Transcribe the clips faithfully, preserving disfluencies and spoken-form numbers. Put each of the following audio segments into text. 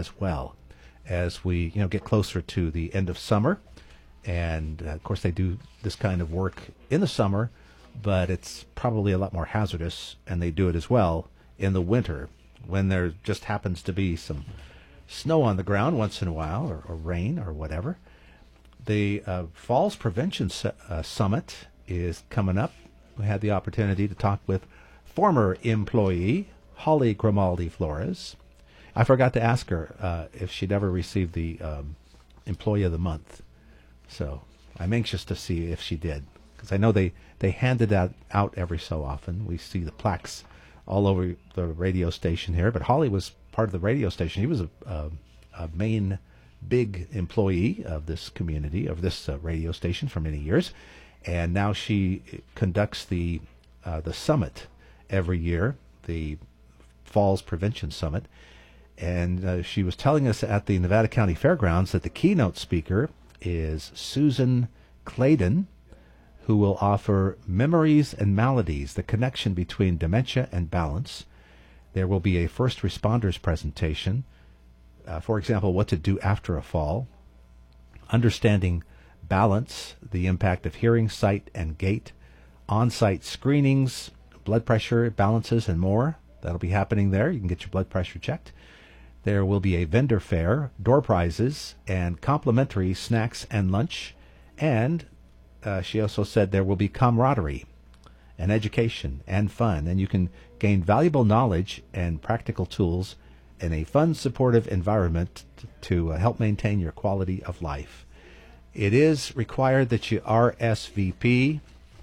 as well as we, you know, get closer to the end of summer. And uh, of course, they do this kind of work in the summer, but it's probably a lot more hazardous, and they do it as well in the winter when there just happens to be some snow on the ground once in a while, or, or rain or whatever. The uh, Falls Prevention Su- uh, Summit is coming up. We had the opportunity to talk with former employee Holly Grimaldi Flores. I forgot to ask her uh, if she'd ever received the um, Employee of the Month. So I'm anxious to see if she did, because I know they, they handed that out every so often. We see the plaques all over the radio station here, but Holly was part of the radio station. He was a, a, a main big employee of this community, of this uh, radio station for many years, and now she conducts the uh, the summit every year, the Falls Prevention Summit. And uh, she was telling us at the Nevada County Fairgrounds that the keynote speaker is Susan Clayton, who will offer Memories and Maladies, the connection between dementia and balance. There will be a first responders presentation, uh, for example, what to do after a fall, understanding balance, the impact of hearing, sight, and gait, on-site screenings, blood pressure, balances, and more. That'll be happening there. You can get your blood pressure checked. There will be a vendor fair, door prizes, and complimentary snacks and lunch. And uh, she also said there will be camaraderie and education and fun. And you can gain valuable knowledge and practical tools in a fun, supportive environment t- to uh, help maintain your quality of life. It is required that you R S V P.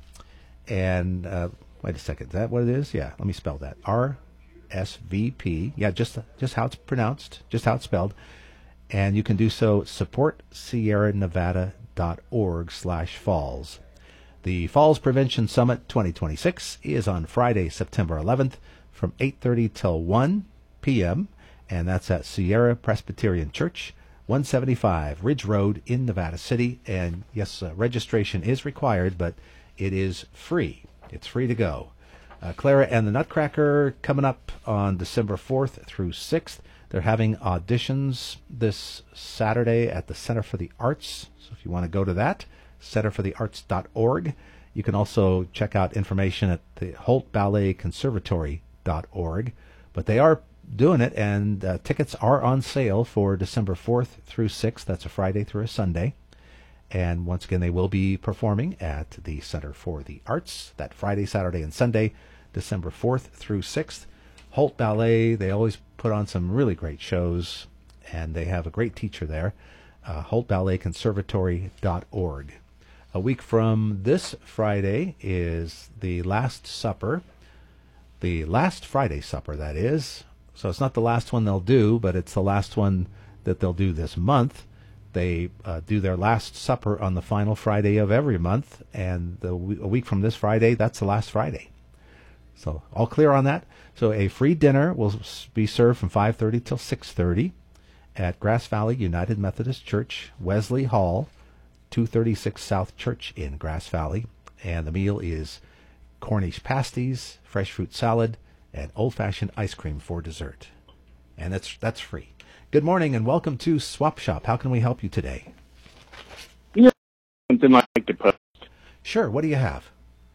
And uh, wait a second, is that what it is? Yeah, let me spell that. R S V P. Yeah, just just how it's pronounced, just how it's spelled. And you can do so support sierra nevada dot org slash falls. The Falls Prevention Summit twenty twenty-six is on Friday, September eleventh from eight thirty till one p.m. And that's at Sierra Presbyterian Church, one seventy-five Ridge Road in Nevada City. And yes, uh, registration is required, but it is free. It's free to go. Uh, Clara and the Nutcracker coming up on December fourth through sixth. They're having auditions this Saturday at the Center for the Arts. So if you want to go to that, center for the arts dot org. You can also check out information at the Holt Ballet Conservatory dot org. But they are doing it, and uh, tickets are on sale for December fourth through sixth. That's a Friday through a Sunday. And once again, they will be performing at the Center for the Arts that Friday, Saturday, and Sunday, December fourth through sixth. Holt Ballet, they always put on some really great shows, and they have a great teacher there, uh, Holt Ballet Conservatory dot org. A week from this Friday is the Last Supper, the last Friday supper, that is. So it's not the last one they'll do, but it's the last one that they'll do this month. They uh, do their Last Supper on the final Friday of every month, and the, a week from this Friday, that's the last Friday. So all clear on that? So a free dinner will be served from five thirty till six thirty at Grass Valley United Methodist Church, Wesley Hall, two thirty-six South Church in Grass Valley. And the meal is Cornish pasties, fresh fruit salad, and old-fashioned ice cream for dessert. And that's that's free. Good morning and welcome to Swap Shop. How can we help you today? Yeah, something I'd like to post. Sure. What do you have?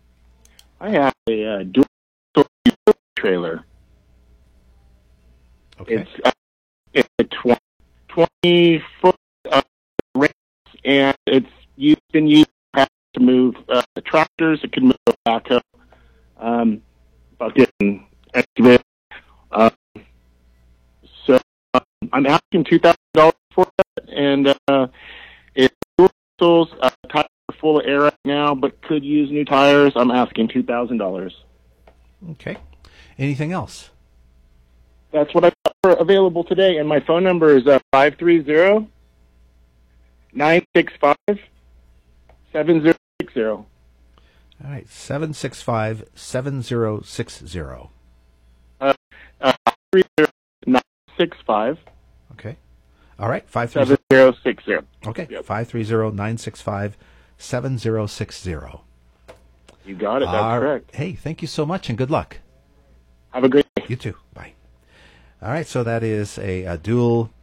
I have a uh, dual trailer. Okay. It's, uh, it's a twenty, twenty foot uh, range, and it's used, been used to move uh, tractors. It can move a backhoe, um, bucket, and excavator. Uh, so uh, I'm asking two thousand dollars for it, and uh, it's dual axles, uh, tires are full of air right now, but could use new tires. I'm asking two thousand dollars. Okay. Anything else? That's what I've got for available today, and my phone number is uh, five three zero, nine six five, seven zero six zero. All right, seven six five, seven zero six zero. Uh, uh, five three zero, nine six five, Okay. All right, five three seven zero. zero six zero. Okay, Yep. five three zero, nine six five, seven zero six zero. You got it. That's Uh, correct. Hey, thank you so much, and good luck. Have a great day. You too. Bye. All right, so that is a, a dual